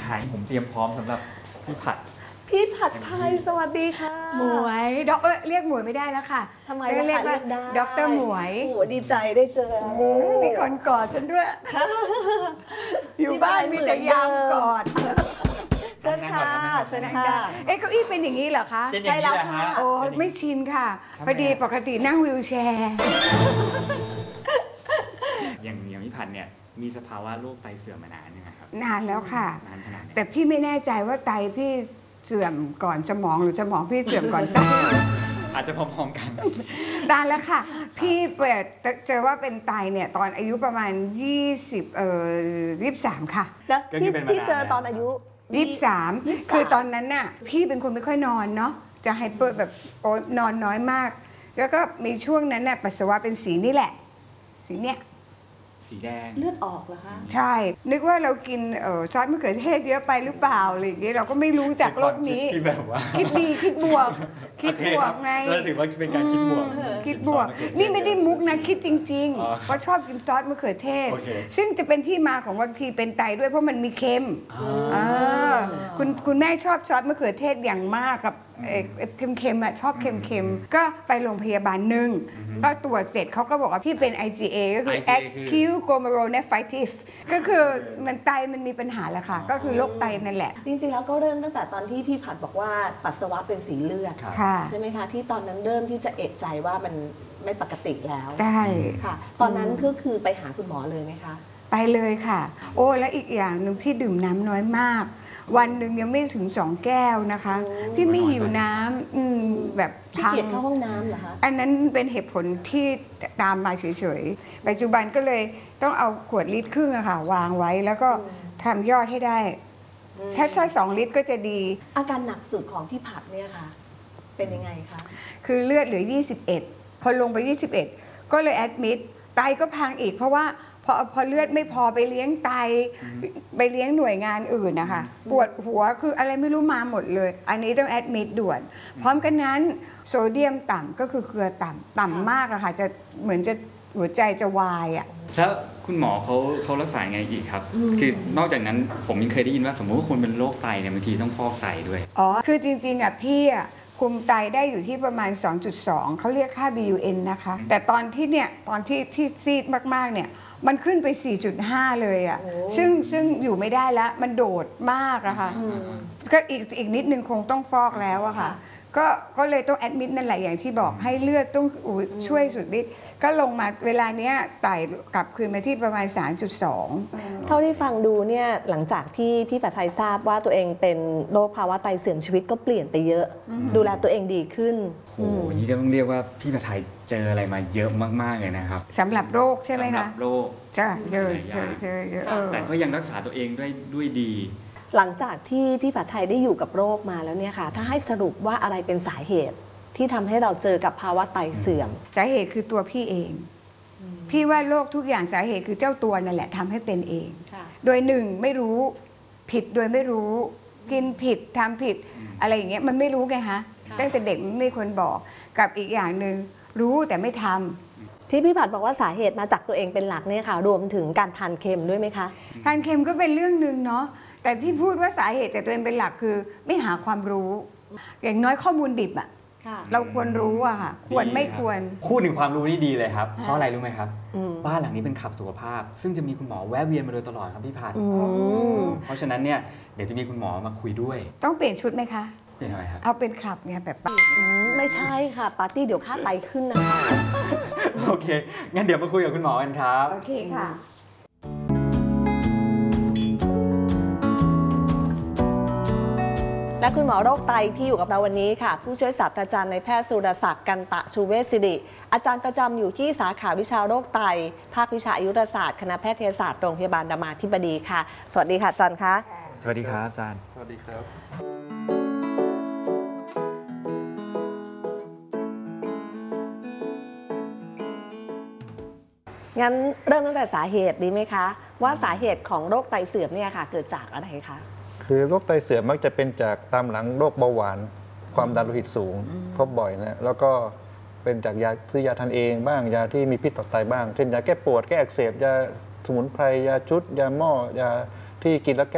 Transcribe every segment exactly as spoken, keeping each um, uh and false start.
หารผมเตรียมพร้อมสำหรับพี่ผัดพี่ผัดไทยสวัสดีค่ะหมวยดอกเรียกหมวยไม่ได้แล้วค่ะทำไมเรียกว่าด็อกเตอร์หมวยโอ้ดีใจได้เจอมีคนกอดฉันด้วยอยู่บ้านมีแต่ยามกอดเชิญค่ะเชิญค่ะเอ๊ะเก้าอี้เป็นอย่างนี้เหรอคะใช่แล้วค่ะโอ้ไม่ชินค่ะพอดีปกตินั่งวีลแชร์อย่างอย่างพี่ผัดเนี่ยมีสภาวะโรคไตเสื่อมมานานยังไงครับนานแล้วค่ะนานขนาดไหนแต่พี่ไม่แน่ใจว่าไตพี่เสื่อมก่อนสมองหรือสมองพี่เสื่อมก่อนไตอาจจะพร้อมๆกันนานแล้วค่ะพี่เปิดเจอว่าเป็นไตเนี่ยตอนอายุประมาณยี่สิบเอ่อยี่สิบสามค่ะแล้วพี่พี่เจอตอนอายุยี่สิบสามคือตอนนั้นน่ะพี่เป็นคนไม่ค่อยนอนเนาะจะไฮเปอร์แบบนอนน้อยมากแล้วก็มีช่วงนั้นน่ะปัสสาวะเป็นสีนี่แหละสีเนี้ยสีแดงเลือดออกเหรอคะใช่นึกว่าเรากินเอ่อซอสมะเขือเทศเยอะไปหรือเปล่าอะไรอย่างเงี้ยเราก็ไม่รู้จักโรคนี้ที่แบบว่าคิดดีคิดบวกคิดบวกไงเราถือว่าเป็นการคิดบวกคิดบวกนี่ไม่ได้มุกนะคิดจริงๆเพราะชอบกินซอสมะเขือเทศซึ่งจะเป็นที่มาของบางทีเป็นไตด้วยเพราะมันมีเค็มคุณคุณแม่ชอบซอสมะเขือเทศอย่างมากกับเค็มๆอ่ะชอบเค็มๆก็ไปโรงพยาบาลหนึ่งก็ตรวจเสร็จเขาก็บอกว่าพี่เป็น ไอ จี เอ ก็คือ acute glomerulonephritis ก็คือมันไตมันมีปัญหาแหละค่ะก็คือโรคไตนั่นแหละจริงๆแล้วก็เริ่มตั้งแต่ตอนที่พี่ผัดบอกว่าปัสสาวะเป็นสีเลือดใช่ไหมคะที่ตอนนั้นเริ่มที่จะเอะใจว่ามันไม่ปกติแล้วใช่ค่ะตอนนั้นก็คือไปหาคุณหมอเลยไหมคะไปเลยค่ะโอ้และอีกอย่างหนึ่งพี่ดื่มน้ำน้อยมากวันหนึ่งยังไม่ถึงสองแก้วนะคะพี่ไม่หิวน้ำอืมแบบขี้เกียจเข้าห้องน้ำเหรอคะอันนั้นเป็นเหตุผลที่ตามมาเฉยๆปัจจุบันก็เลยต้องเอาขวดลิตรครึ่งอะค่ะวางไว้แล้วก็ทำยอดให้ได้ถ้าใช้สองลิตรก็จะดีอาการหนักสุดของพี่ผัดเนี่ยค่ะเป็นยังไงคะคือเลือดเหลือยี่สิบเอ็ดพอลงไปยี่สิบเอ็ดก็เลยแอดมิดไตก็พังอีกเพราะว่าพอพอเลือดไม่พอไปเลี้ยงไตไปเลี้ยงหน่วยงานอื่นนะคะปวดหัวคืออะไรไม่รู้มาหมดเลยอันนี้ต้องแอดมิดด่วนพร้อมกันนั้นโซเดียมต่ำก็คือเกลือต่ำต่ำมากอะค่ะจะเหมือนจะหัวใจจะวายอะแล้วคุณหมอเขาเขารักษาไงอีกครับคือนอกจากนั้นผมยังเคยได้ยินว่าสมมติว่าคนเป็นโรคไตเนี่ยบางทีต้องฟอกไตด้วยอ๋อคือจริงๆอะพี่อะคุมไตได้อยู่ที่ประมาณ สองจุดสอง เขาเรียกค่า บี ยู เอ็น นะคะแต่ตอนที่เนี่ยตอนที่ที่ซีดมากๆเนี่ยมันขึ้นไป สี่จุดห้า เลยอ่ะซึ่งซึ่งอยู่ไม่ได้แล้วมันโดดมากอะค่ะก็อีกอีกนิดนึงคงต้องฟอกแล้วอะค่ะก็ก็เลยต้องแอดมิดนั่นแหละอย่างที่บอกให้เลือดต้องช่วยสุดฤทธิ์ก็ลงมาเวลาเนี้ยไต่กลับคืนมาที่ประมาณ สามจุดสองเท่าที่ฟังดูเนี่ยหลังจากที่พี่ผัดไทยทราบว่าตัวเองเป็นโรคภาวะไตเสื่อมชีวิตก็เปลี่ยนไปเยอะดูแลตัวเองดีขึ้นโอ้โหนี่ก็ต้องเรียกว่าพี่ผัดไทยเจออะไรมาเยอะมากๆเลยนะครับสำหรับโรคใช่ไหมคะสำหรับโรคจ้ะเยอะเยอะเยอะเยอะแต่ก็ยังรักษาตัวเองด้วยด้วยดีหลังจากที่พี่ผัดไทยได้อยู่กับโรคมาแล้วเนี่ยค่ะถ้าให้สรุปว่าอะไรเป็นสาเหตุที่ทำให้เราเจอกับภาวะไตเสื่อมสาเหตุคือตัวพี่เองพี่ว่าโรคทุกอย่างสาเหตุคือเจ้าตัวนั่นแหละทำให้เป็นเองโดยหนึ่งไม่รู้ผิดโดยไม่รู้กินผิดทำผิดอะไรอย่างเงี้ยมันไม่รู้ไงฮะตั้งแต่เด็กไม่ควรบอกกับอีกอย่างหนึ่งรู้แต่ไม่ทำที่พี่ผัดบอกว่าสาเหตุมาจากตัวเองเป็นหลักเนี่ยค่ะรวมถึงการทานเค็มด้วยไหมคะทานเค็มก็เป็นเรื่องหนึ่งเนาะแต่ที่พูดว่าสาเหตุจากตัวเองเป็นหลักคือไม่หาความรู้อย่างน้อยข้อมูลดิบอะเราควรรู้อะค่ะควรไม่ควรพูดถึงความรู้นี่ดีเลยครับเพราะอะไรรู้ไหมครับบ้านหลังนี้เป็นคลับสุขภาพซึ่งจะมีคุณหมอแวะเวียนมาโดยตลอดครับพี่พันธ์เพราะฉะนั้นเนี่ยเดี๋ยวจะมีคุณหมอมาคุยด้วยต้องเปลี่ยนชุดไหมคะเปลี่ยนอะไรครับเอาเป็นคลับเนี่ยแบบไม่ใช่ค่ะปาร์ตี้เดี๋ยวค่าไตขึ้นนะคะโอเคงั้นเดี๋ยวมาคุยกับคุณหมอกันครับโอเคค่ะและคุณหมอโรคไตที่อยู่กับเราวันนี้ค่ะผู้ช่วยศาสตราจารย์ในแพทย์สุรศักดิ์กันตะชูเวชศิริอาจารย์ประจำอยู่ที่สาขาวิชาโรคไตภาควิชาอายุรศาสตร์คณะแพทยศาสตร์โรงพยาบาลรามาธิบดีค่ะสวัสดีค่ะอาจารย์คะสวัสดีครับอาจารย์สวัสดีครับงั้นเริ่มตั้งแต่สาเหตุดีไหมคะว่าสาเหตุของโรคไตเสื่อมเนี่ยค่ะเกิดจากอะไรคะคือโรคไตเสื่อมมักจะเป็นจากตามหลังโรคเบาหวานความดันโลหิตสูงพบบ่อยนะแล้วก็เป็นจากยาซื้อยาทานเองบ้างยาที่มีพิษต่อไตบ้างเช่นยาแก้ปวดแก้อักเสบยาสมุนไพรยาชุดยาหม้อยาที่กินแล้วแก้ปวด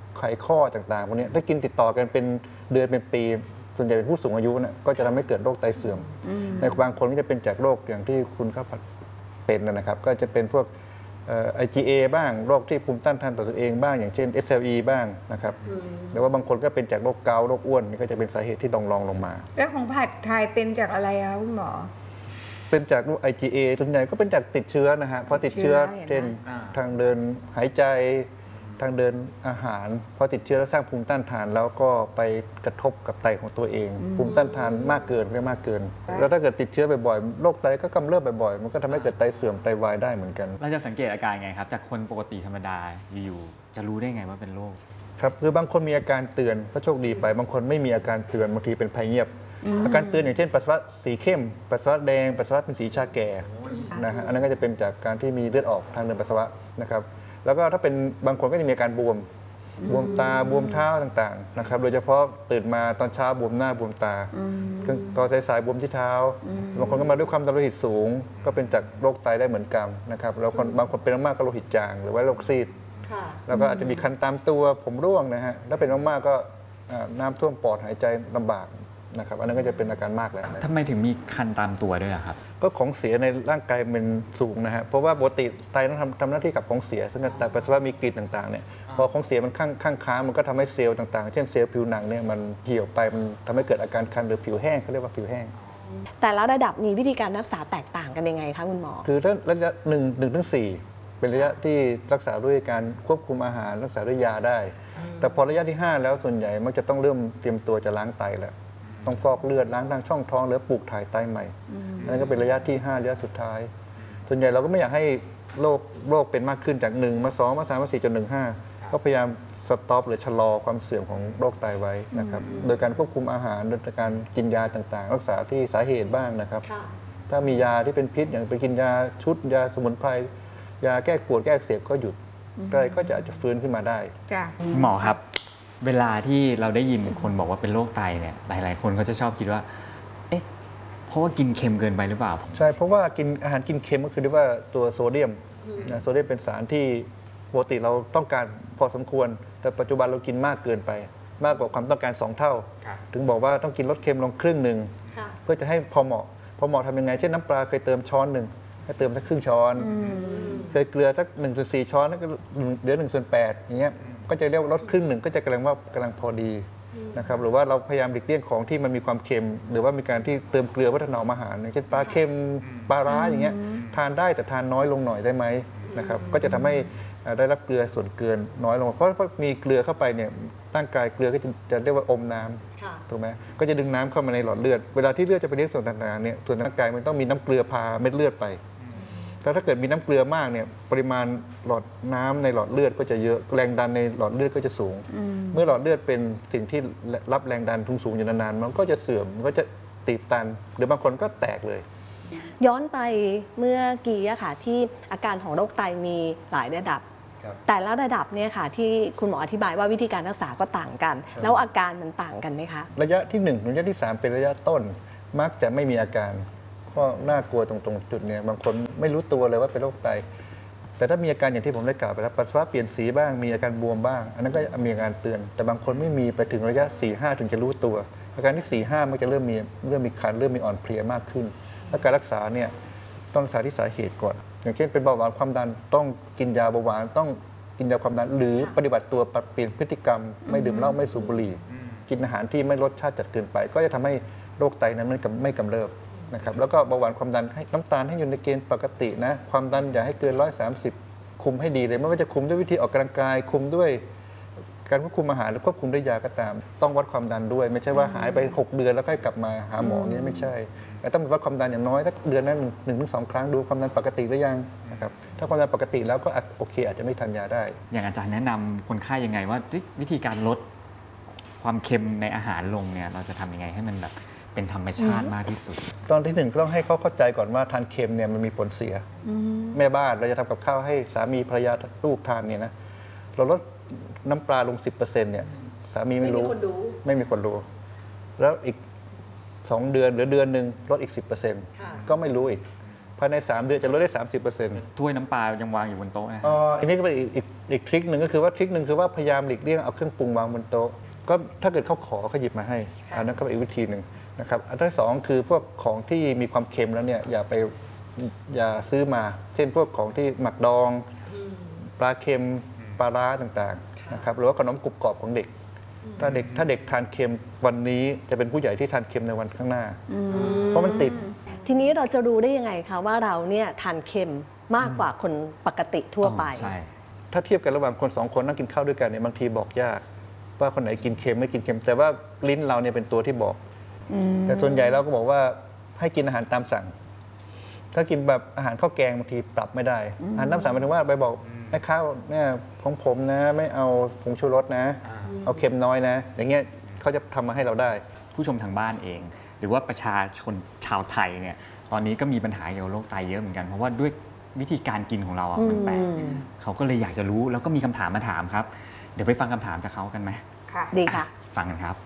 ไขข้อต่างๆพวกนี้ถ้ากินติดต่อกันเป็นเดือนเป็นปีส่วนใหญ่เป็นผู้สูงอายุนะก็จะทำให้เกิดโรคไตเสื่อมในบางคนก็จะเป็นจากโรคอย่างที่คุณข้าวผัดเป็นนะครับก็จะเป็นพวกไอ จี เอ บ้างโรคที่ภูมิต้านทานต่อตัวเองบ้างอย่างเช่น เอส แอล อี บ้างนะครับหรือว่าบางคนก็เป็นจากโรคเกาต์โรคอ้วนนี่ก็จะเป็นสาเหตุที่รองรองลงมาแล้วของผัดไทยเป็นจากอะไรคะคุณหมอเป็นจากโรค ไอ จี เอ ส่วนใหญ่ก็เป็นจากติดเชื้อนะฮะพอติดเชื้อเช่นทางเดินหายใจทางเดินอาหารพอติดเชื้อแล้วสร้างภูมิต้านทานแล้วก็ไปกระทบกับไตของตัวเองภูมิต้านทานมากเกินไม่มากเกินแล้วถ้าเกิดติดเชื้อบ่อยๆโรคไตก็กำเริบบ่อยๆมันก็ทำให้เกิดไตเสื่อมไตวายได้เหมือนกันเราจะสังเกตอาการไงครับจากคนปกติธรรมดาอยู่ๆจะรู้ได้ไงว่าเป็นโรคครับคือบางคนมีอาการเตือนก็โชคดีไปบางคนไม่มีอาการเตือนบางทีเป็นภัยเงียบอาการเตือนอย่างเช่นปัสสาวะสีเข้มปัสสาวะแดงปัสสาวะเป็นสีชาแก่นะฮะอันนั้นก็จะเป็นจากการที่มีเลือดออกทางเดินปัสสาวะนะครับแล้วก็ถ้าเป็นบางคนก็จะมีอาการบวมบวมตาบวมเท้าต่างๆนะครับโดยเฉพาะตื่นมาตอนเช้าบวมหน้าบวมตาตอนสายๆบวมที่เท้าบางคนก็มาด้วยความดันโลหิตสูงก็เป็นจากโรคไตได้เหมือนกันนะครับแล้วคนบางคนเป็นมากก็โลหิตจางหรือว่าโรคซีดแล้วก็อาจจะมีคันตามตัวผมร่วงนะฮะถ้าเป็นมากๆก็น้ำท่วมปอดหายใจลำบากนะครับอันนั้นก็จะเป็นอาการมากแล้วทำไมถึงมีคันตามตัวด้วยครับก็ของเสียในร่างกายเป็นสูงนะฮะเพราะว่าปกติไตต้องทำทำหน้าที่กับของเสียซึ่งแต่ปัสสาวะมีกลิ่นต่างๆเนี่ยพอของเสียมันข้างข้างค้างมันก็ทำให้เซลล์ต่างๆเช่นเซลล์ผิวหนังเนี่ยมันเหี่ยวไปมันทำให้เกิดอาการคันหรือผิวแห้งเขาเรียกว่าผิวแห้งแต่ละระดับมีวิธีการรักษาแตกต่างกันยังไงคะคุณหมอคือถ้าระยะหนึ่งหนึ่งถึงสี่เป็นระยะที่รักษาด้วยการควบคุมอาหารรักษาด้วยยาได้แต่พอระยะที่ห้าแล้วส่วนใหญ่มักจะต้องเริ่มเตรียมตัวจะล้างไตแล้วต้องฟอกเลือดล้างทางช่องท้องหรือปลูกถ่ายไตใหม่อันนั้นก็เป็นระยะที่ห้าระยะสุดท้ายส่วนใหญ่เราก็ไม่อยากให้โรคโรคเป็นมากขึ้นจากหนึ่งมาสองมาสามมาสี่จนถึงห้าก็พยายามสต็อปหรือชะลอความเสื่อมของโรคไตไว้นะครับโดยการควบคุมอาหารโดยการกินยาต่างๆรักษาที่สาเหตุบ้างนะครับถ้ามียาที่เป็นพิษอย่างไปกินยาชุดยาสมุนไพรยาแก้ปวดแก้อักเสบก็หยุดได้ก็จะอาจจะฟื้นขึ้นมาได้หมอครับเวลาที่เราได้ยินคนบอกว่าเป็นโรคไตเนี่ยหลายๆคนก็จะชอบคิดว่าเอ๊ะเพราะว่ากินเค็มเกินไปหรือเปล่าใช่เพราะว่ากินอาหารกินเค็มก็คือเรียกว่าตัวโซเดียมนะโซเดียมเป็นสารที่ปกติเราต้องการพอสมควรแต่ปัจจุบันเรากินมากเกินไปมากกว่าความต้องการสองเท่าถึงบอกว่าต้องกินลดเค็มลงครึ่งหนึ่งเพื่อจะให้พอเหมาะพอเหมาะทำยังไงเช่นน้ำปลาเคยเติมช้อนหนึ่งให้เติมสักครึ่งช้อนเคยเกลือสักหนึ่งส่วนสี่ช้อนก็เหลือหนึ่งส่วนแปดอย่างเงี้ยก็จะเรียกลดครึ่งหนึ่งก็จะกำลังว่ากำลังพอดีนะครับหรือว่าเราพยายามหลีกเลี่ยงของที่มันมีความเค็มหรือว่ามีการที่เติมเกลือเพื่อถนอมอาหารอย่างเช่นปลาเค็มปลาร้าอย่างเงี้ยทานได้แต่ทานน้อยลงหน่อยได้ไหมนะครับก็จะทำให้ได้รับเกลือส่วนเกินน้อยลงเพราะเพราะมีเกลือเข้าไปเนี่ยร่างกายเกลือก็จะจะเรียกว่าอมน้ำถูกไหมก็จะดึงน้ำเข้ามาในหลอดเลือดเวลาที่เลือดจะไปเลี้ยงส่วนต่างๆเนี่ยส่วนร่างกายมันต้องมีน้ำเกลือพาเม็ดเลือดไปแต่ถ้าเกิดมีน้ำเกลือมากเนี่ยปริมาณหลอดน้ำในหลอดเลือดก็จะเยอะแรงดันในหลอดเลือดก็จะสูงเมื่อหลอดเลือดเป็นสิ่งที่รับแรงดันทุ่งสูงอยู่นานๆมันก็จะเสื่อมมันก็จะตีบตันหรือบางคนก็แตกเลยย้อนไปเมื่อกี้อะค่ะที่อาการของโรคไตมีหลายระดับแต่ละระดับเนี่ยค่ะที่คุณหมออธิบายว่าวิธีการรักษาก็ต่างกันแล้วอาการมันต่างกันไหมคะระยะที่หนึ่งระยะที่สามเป็นระยะต้นมักจะไม่มีอาการก็น่ากลัวตรงๆจุดเนี่ยบางคนไม่รู้ตัวเลยว่าเป็นโรคไตแต่ถ้ามีอาการอย่างที่ผมได้กล่าวไปแล้วปัสสาวะเปลี่ยนสีบ้างมีอาการบวมบ้างอันนั้นก็มีอาการเตือนแต่บางคนไม่มีไปถึงระยะ สี่ห้า ถึงจะรู้ตัวอาการที่ สี่ห้า มันจะเริ่มมีเริ่มมีคันเริ่มมีอ่อนเพลียมากขึ้นและการรักษาเนี่ยต้องรักษาที่สาเหตุก่อนอย่างเช่นเป็นเบาหวานความดันต้องกินยาเบาหวานต้องกินยาความดันหรือปฏิบัติตัวปรับเปลี่ยนพฤติกรรมไม่ดื่มเหล้าไม่สูบบุหรี่กินอาหารที่ไม่รสชาติจัดเกินไปก็จะทำให้โรคไตนั้นไม่กำเริบนะครับแล้วก็เบาหวานความดันให้น้ำตาลให้อยู่ในเกณฑ์ปกตินะความดันอย่าให้เกินหนึ่งร้อยสามสิบคุมให้ดีเลยไม่ว่าจะคุมด้วยวิธีออกกำลังกายคุมด้วยการควบคุมอาหารหรือควบคุมด้วยยาก็ตามต้องวัดความดันด้วยไม่ใช่ว่าหายไปหกเดือนแล้วค่อยกลับมาหาหมอนี่ไม่ใช่แต่ต้องวัดความดันอย่างน้อยถ้าเดือนนั้นหนึ่งถึงสองครั้งดูความดันปกติหรือยังนะครับถ้าความดันปกติแล้วก็โอเคอาจจะไม่ทานยาได้อย่างอาจารย์แนะนำคนไข้ยังไงว่าวิธีการลดความเค็มในอาหารลงเนี่ยเราจะทำยังไงให้มันแบบเป็นธรรมชาติมากที่สุดตอนที่หนึ่งก็ต้องให้เขาเข้าใจก่อนว่าทานเค็มเนี่ยมันมีผลเสียแม่บ้านเราจะทำกับข้าวให้สามีภรรยาลูกทานเนี่ยนะเราลดน้ำปลาลง สิบเปอร์เซ็นต์ เนี่ยสามีไม่รู้ไม่มีคนรู้แล้วอีกสองเดือนหรือเดือนหนึ่งลดอีก สิบเปอร์เซ็นต์ ก็ไม่รู้อีกพภายในสามเดือนจะลดได้ สามสิบเปอร์เซ็นต์ถ้วยน้ำปลายังวางอยู่บนโต๊ะนะอ๋ออันนี้ก็เป็นอีกอีกอีกทริคหนึ่งก็คือว่าทริคหนึ่งคือว่าพยายามหลีกเลี่ยงเอาเครื่องปรุงวางบนโต๊ะก็ถ้าเกิดเขาขอเขาหยิบมาให้อันนั้นก็เป็นอีกวิธีหนึ่งนะครับอันที่สองคือพวกของที่มีความเค็มแล้วเนี่ยอย่าไปอย่าซื้อมา เช่นพวกของที่หมักดองปลาเค็มปลาร้าต่างๆนะครับหรือว่าขนมกรุบกรอบของเด็กถ้าเด็กถ้าเด็กทานเค็มวันนี้จะเป็นผู้ใหญ่ที่ทานเค็มในวันข้างหน้าเพราะมันติดทีนี้เราจะรู้ได้ยังไงคะว่าเราเนี่ยทานเค็มมากกว่าคนปกติทั่วไปใช่ถ้าเทียบกันระหว่างคนสองคนนั่งกินข้าวด้วยกันเนี่ยบางทีบอกยากว่าคนไหนกินเค็มไม่กินเค็มแต่ว่าลิ้นเราเนี่ยเป็นตัวที่บอกแต่ส่วนใหญ่เราก็บอกว่าให้กินอาหารตามสั่ง ถ้ากินแบบอาหารข้าวแกงบางทีปรับไม่ได้อาหารตามสั่งหมายถึงว่าไปบอกแม่ข้าวเนี่ยของผมนะไม่เอาผงชูรสนะ เอาเค็มน้อยนะ อย่างเงี้ยเขาจะทำมาให้เราได้ผู้ชมทางบ้านเอง หรือว่าประชาชนชาวไทยเนี่ยตอนนี้ก็มีปัญหาเกี่ยวกับโรคไตเยอะเหมือนกันเพราะว่าด้วยวิธีการกินของเราอ่ะมันแปลกเขาก็เลยอยากจะรู้แล้วก็มีคำถามมาถามครับ เดี๋ยวไปฟังคำถามจากเขากันไหมค่ะดีค่ะฟังกันครับ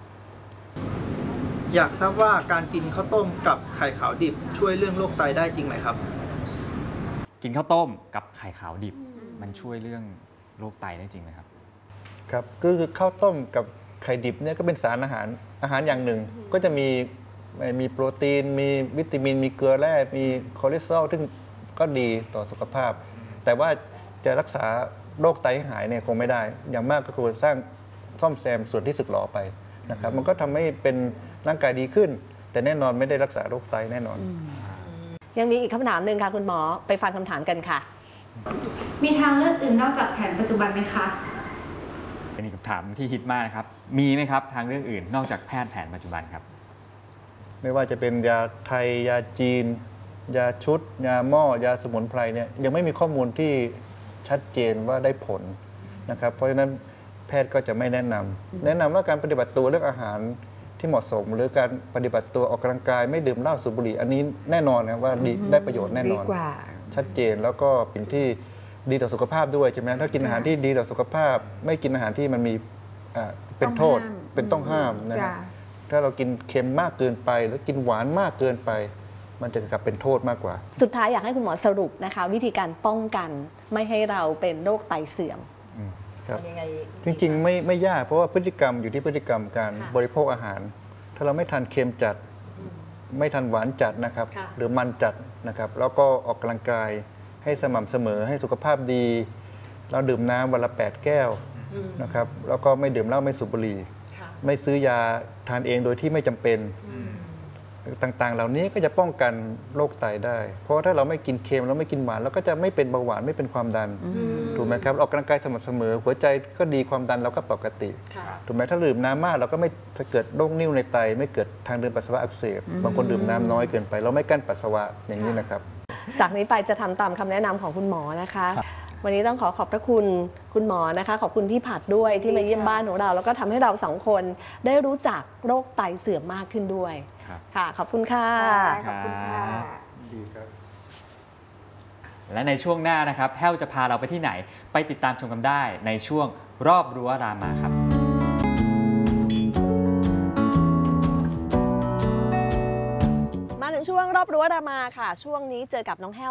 อยากทราบว่าการกินข้าวต้มกับไข่ขาวดิบช่วยเรื่องโรคไตได้จริงไหมครับกินข้าวต้มกับไข่ขาวดิบ มันช่วยเรื่องโรคไตได้จริงไหมครับครับก็คือข้าวต้มกับไข่ดิบเนี่ยก็เป็นสารอาหารอาหารอย่างหนึ่ง ก็จะมีมีโปรตีน มีวิตามิน มีเกลือแร่มีคอเลสเตอรอลซึ่งก็ดีต่อสุขภาพ แต่ว่าจะรักษาโรคไตให้หายเนี่ยคงไม่ได้ อย่างมากก็คือสร้างซ่อมแซมส่วนที่สึกหรอไปนะครับมันก็ทำให้เป็นร่างกายดีขึ้น แต่แน่นอนไม่ได้รักษาโรคไตแน่นอนยังมีอีกคำถามหนึ่งค่ะคุณหมอไปฟังคำถามกันค่ะมีทางเลือกอื่นนอกจากแผนปัจจุบันไหมคะเป็นอีกคำถามที่ฮิตมากนะครับ มีไหมครับทางเรื่องอื่นนอกจากแพทย์แผนปัจจุบันครับไม่ว่าจะเป็นยาไทย ยาจีน ยาชุด ยาหม้อ ยาสมุนไพรเนี่ยยังไม่มีข้อมูลที่ชัดเจนว่าได้ผลนะครับ เพราะฉะนั้นแพทย์ก็จะไม่แนะนำแนะนำว่าการปฏิบัติตัวเรื่องอาหารที่เหมาะสม หรือการปฏิบัติตัวออกกำลังกายไม่ดื่มเหล้าสูบบุหรี่อันนี้แน่นอนนะว่าดีได้ประโยชน์แน่นอนดีกว่าชัดเจนแล้วก็เป็นที่ดีต่อสุขภาพด้วยใช่ไหมถ้ากินอาหารที่ดีต่อสุขภาพ ไม่กินอาหารที่มันมีอ่าเป็นโทษต้องห้ามเป็นต้องห้ามนะจ้ะฮะถ้าเรากินเค็มมากเกินไป หรือกินหวานมากเกินไป มันจะกลับเป็นโทษมากกว่าสุดท้ายอยากให้คุณหมอสรุปนะคะ วิธีการป้องกันไม่ให้เราเป็นโรคไตเสื่อมครับยังไงจริงๆไม่ไม่ยากเพราะว่าพฤติกรรมอยู่ที่พฤติกรรมการค่ะบริโภคอาหาร ถ้าเราไม่ทานเค็มจัด ไม่ทานหวานจัดนะครับค่ะหรือมันจัดนะครับแล้วก็ออกกำลังกายให้สม่ำเสมอให้สุขภาพดี เราดื่มน้ำวันละแปดแก้วนะครับแล้วก็ไม่ดื่มเหล้าไม่สูบบุหรี่ค่ะไม่ซื้อยาทานเองโดยที่ไม่จำเป็นต่างๆ เหล่านี้ก็จะป้องกันโรคไตได้ เพราะว่าถ้าเราไม่กินเค็มแล้วไม่กินหวานเราก็จะไม่เป็นเบาหวานไม่เป็นความดันถูกไหมครับออกกำลังกายสม่ำเสมอ หัวใจก็ดีความดันเราก็ปกติถูกไหมถ้าดื่มน้ำมากเราก็ไม่จะเกิดโรคนิ่วในไต ไม่เกิดทางเดินปัสสาวะอักเสบบางคนดื่มน้ำน้อยเกินไป เราไม่กั้นปัสสาวะอย่างนี้นะครับจากนี้ไปจะทำตามคำแนะนำของคุณหมอนะคะ วันนี้ต้องขอขอบพระคุณคุณหมอนะคะ ขอบคุณพี่ผัดด้วยที่มาเยี่ยมบ้านของเรา แล้วก็ทำให้เราสองคนได้รู้จักโรคไตเสื่อมมากขึ้นด้วยครับค่ะ ขอบคุณค่ะขอบคุณค่ะดีครับและในช่วงหน้านะครับแห้วจะพาเราไปที่ไหน ไปติดตามชมกันได้ในช่วงรอบรั้วรามาครับมาถึงช่วงรอบรั้วรามาค่ะ ช่วงนี้เจอกับน้องแห้ว